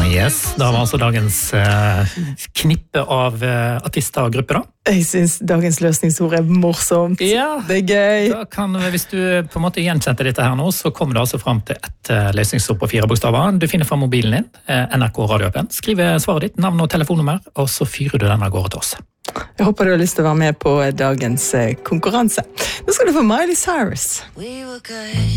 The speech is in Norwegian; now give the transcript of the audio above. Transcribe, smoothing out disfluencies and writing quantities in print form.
Yes, da var altså dagens knippe av artister og grupper da. Jeg synes dagens løsningsord morsomt. Ja, det gøy. Da kan, hvis du på en måte gjenkjente dette her nå, så kommer du altså frem til et løsningsord på 4 bokstaver. Du finner frem mobilen din, NRK Radio-appen, skriver svaret ditt, navn og telefonnummer, og så fyrer du den av gårde til oss. Jeg håper du har lyst til å være med på dagens konkurranse. Nå skal du få Miley Cyrus.